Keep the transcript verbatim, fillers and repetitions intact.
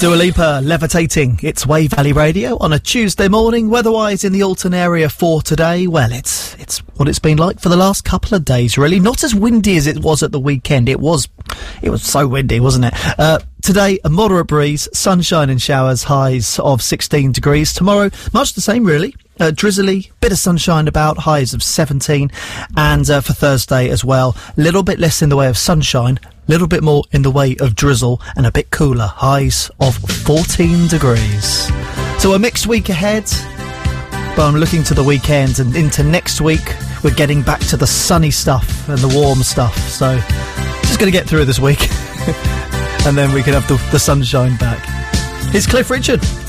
Dua Lipa, Levitating. It's Wave Valley Radio on a Tuesday morning. Weather-wise in the Alton area for today, well, it's it's what it's been like for the last couple of days, really. Not as windy as it was at the weekend. It was it was so windy, wasn't it? Uh, today, a moderate breeze, sunshine and showers, highs of sixteen degrees. Tomorrow, much the same, really. Uh, drizzly, bit of sunshine about, highs of seventeen. And uh, for Thursday as well, a little bit less in the way of sunshine, a little bit more in the way of drizzle, and a bit cooler, highs of fourteen degrees. So a mixed week ahead, but I'm looking to the weekend and into next week. We're getting back to the sunny stuff and the warm stuff. So just going to get through this week and then we can have the, the sunshine back. Here's Cliff Richard.